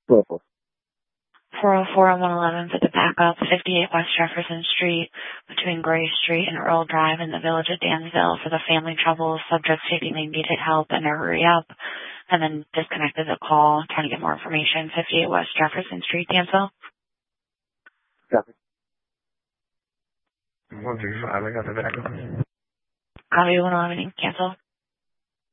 Local. 404 and 111 for the backup, 58 West Jefferson Street between Gray Street and Earl Drive in the village of Dansville for the family trouble. Subject stating they needed help and to hurry up. And then disconnected the call, trying to get more information. 58 West Jefferson Street, Dansville. Copy. 135, I got the backup. Copy 111, cancel.